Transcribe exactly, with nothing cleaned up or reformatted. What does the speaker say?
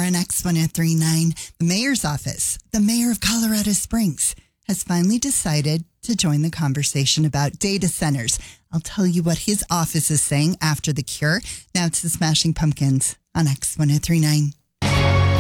on X one oh three nine. The mayor's office, the mayor of Colorado Springs, has finally decided to join the conversation about data centers. I'll tell you what his office is saying after The Cure. Now it's the Smashing Pumpkins on X one oh three nine.